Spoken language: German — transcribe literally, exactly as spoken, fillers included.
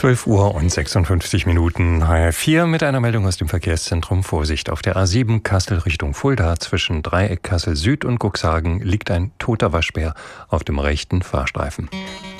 zwölf Uhr und sechsundfünfzig Minuten. H R vier mit einer Meldung aus dem Verkehrszentrum. Vorsicht, auf der A sieben Kassel Richtung Fulda zwischen Dreieck Kassel Süd und Cuxhagen liegt ein toter Waschbär auf dem rechten Fahrstreifen.